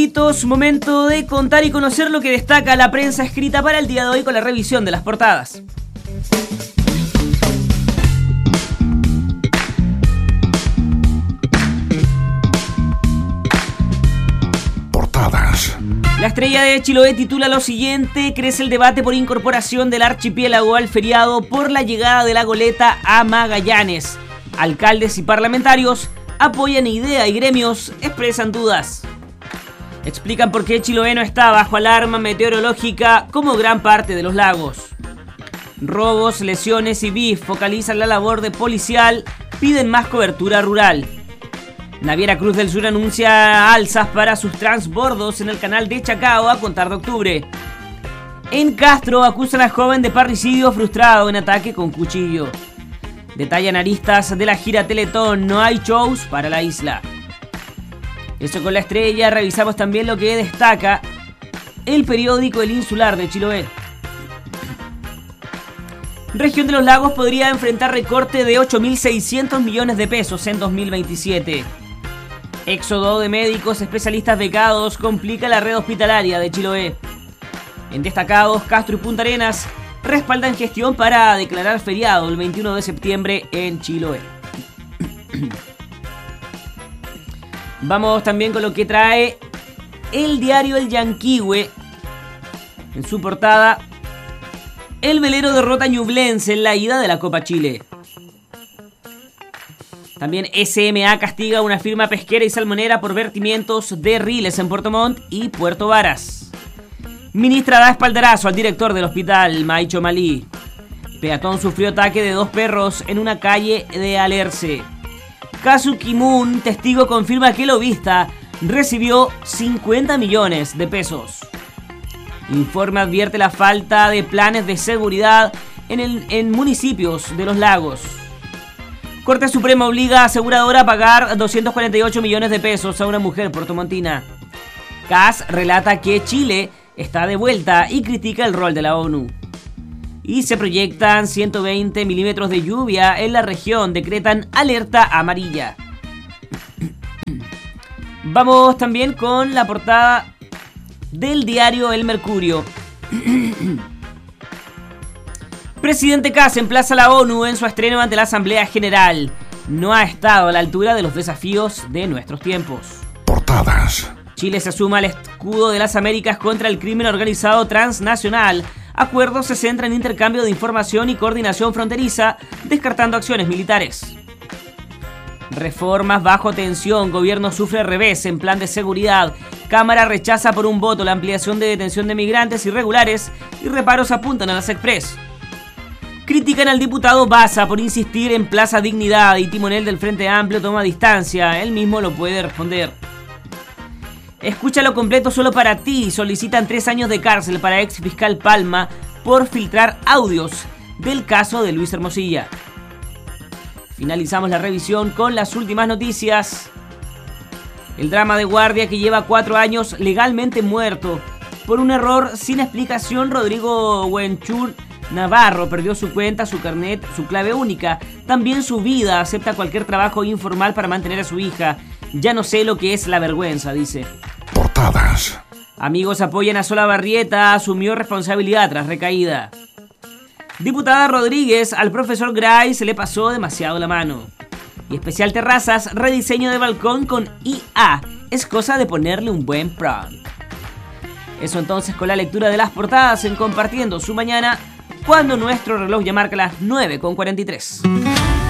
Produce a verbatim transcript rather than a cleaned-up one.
Momento de contar y conocer lo que destaca la prensa escrita para el día de hoy con la revisión de las portadas. Portadas. La Estrella de Chiloé titula lo siguiente: crece el debate por incorporación del archipiélago al feriado por la llegada de la goleta a Magallanes. Alcaldes y parlamentarios apoyan idea y gremios expresan dudas. Explican por qué Chiloé no está bajo alarma meteorológica como gran parte de los lagos. Robos, lesiones y B I F focalizan la labor de policial, piden más cobertura rural. Naviera Cruz del Sur anuncia alzas para sus transbordos en el canal de Chacao a contar de octubre. En Castro acusan a joven de parricidio frustrado en ataque con cuchillo. Detallan aristas de la gira Teletón, no hay shows para la isla. Eso con La Estrella. Revisamos también lo que destaca el periódico El Insular de Chiloé. Región de los Lagos podría enfrentar recorte de ocho mil seiscientos millones de pesos en dos mil veintisiete. Éxodo de médicos especialistas becados complica la red hospitalaria de Chiloé. En destacados, Castro y Punta Arenas respaldan gestión para declarar feriado el veintiuno de septiembre en Chiloé. Vamos también con lo que trae el diario El Yanquihue. En su portada, el velero derrota a Ñublense en la ida de la Copa Chile. También S M A castiga a una firma pesquera y salmonera por vertimientos de riles en Puerto Montt y Puerto Varas. Ministra da espaldarazo al director del hospital, Maicho Malí. Peatón sufrió ataque de dos perros en una calle de Alerce. Kazu Kimun, testigo, confirma que el lobista recibió cincuenta millones de pesos. Informe advierte la falta de planes de seguridad en, el, en municipios de los lagos. Corte Suprema obliga a aseguradora a pagar doscientos cuarenta y ocho millones de pesos a una mujer puertomontina. C A S relata que Chile está de vuelta y critica el rol de la ONU. Y se proyectan ciento veinte milímetros de lluvia en la región, decretan alerta amarilla. Vamos también con la portada del diario El Mercurio. Presidente Kast emplaza a la ONU en su estreno ante la Asamblea General. No ha estado a la altura de los desafíos de nuestros tiempos. Portadas. Chile se suma al escudo de las Américas contra el crimen organizado transnacional. Acuerdo se centra en intercambio de información y coordinación fronteriza, descartando acciones militares. Reformas bajo tensión. Gobierno sufre revés en plan de seguridad. Cámara rechaza por un voto la ampliación de detención de migrantes irregulares y reparos apuntan a las Express. Critican al diputado Baza por insistir en Plaza Dignidad y timonel del Frente Amplio toma distancia. Él mismo lo puede responder. Escúchalo completo solo para ti. Solicitan tres años de cárcel para ex fiscal Palma por filtrar audios del caso de Luis Hermosilla. Finalizamos la revisión con las últimas noticias. El drama de guardia que lleva cuatro años legalmente muerto. Por un error sin explicación, Rodrigo Huenchur Navarro perdió su cuenta, su carnet, su clave única. También su vida. Acepta cualquier trabajo informal para mantener a su hija. Ya no sé lo que es la vergüenza, dice. Portadas. Amigos apoyan a Solabarrieta, asumió responsabilidad tras recaída. Diputada Rodríguez, al profesor Gray se le pasó demasiado la mano. Y especial terrazas, rediseño de balcón con I A. Es cosa de ponerle un buen prompt. Eso entonces con la lectura de las portadas en Compartiendo su Mañana, cuando nuestro reloj ya marca las nueve con cuarenta y tres.